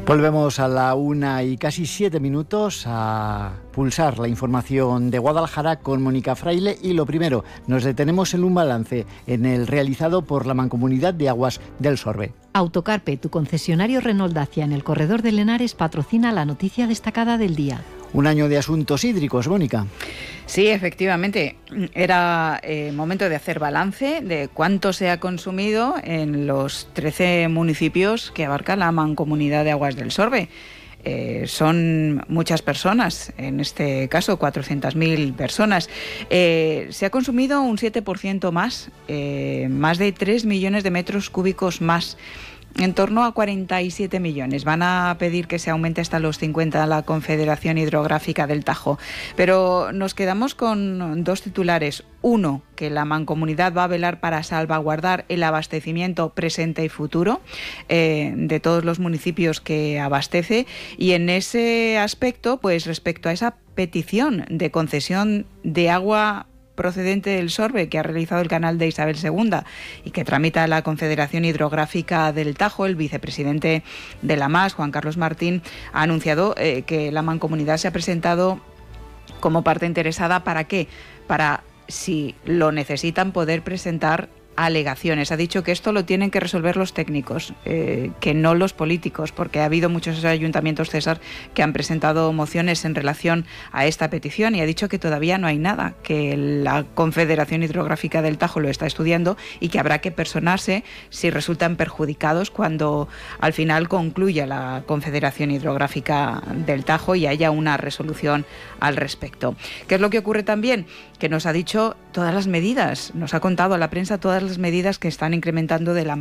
Volvemos a la 1:07 a pulsar la información de Guadalajara con Mónica Fraile y lo primero, nos detenemos en un balance en el realizado por la Mancomunidad de Aguas del Sorbe. Autocarpe, tu concesionario Renault Dacia en el corredor del Henares, patrocina la noticia destacada del día. Un año de asuntos hídricos, Mónica. Sí, efectivamente, era momento de hacer balance de cuánto se ha consumido en los 13 municipios que abarca la Mancomunidad de Aguas del Sorbe. Son muchas personas, en este caso 400.000 personas. Se ha consumido un 7% más de 3 millones de metros cúbicos más. En torno a 47 millones. Van a pedir que se aumente hasta los 50 la Confederación Hidrográfica del Tajo. Pero nos quedamos con dos titulares. Uno, que la Mancomunidad va a velar para salvaguardar el abastecimiento presente y futuro de todos los municipios que abastece. Y en ese aspecto, pues respecto a esa petición de concesión de agua procedente del Sorbe que ha realizado el canal de Isabel II y que tramita la Confederación Hidrográfica del Tajo, el vicepresidente de la MAS, Juan Carlos Martín, ha anunciado que la Mancomunidad se ha presentado como parte interesada. ¿Para qué? Para, si lo necesitan, poder presentar alegaciones. Ha dicho que esto lo tienen que resolver los técnicos, que no los políticos, porque ha habido muchos ayuntamientos, César, que han presentado mociones en relación a esta petición y ha dicho que todavía no hay nada, que la Confederación Hidrográfica del Tajo lo está estudiando y que habrá que personarse si resultan perjudicados cuando al final concluya la Confederación Hidrográfica del Tajo y haya una resolución al respecto. ¿Qué es lo que ocurre también? Que nos ha dicho todas las medidas, nos ha contado a la prensa todas las medidas que están incrementando de la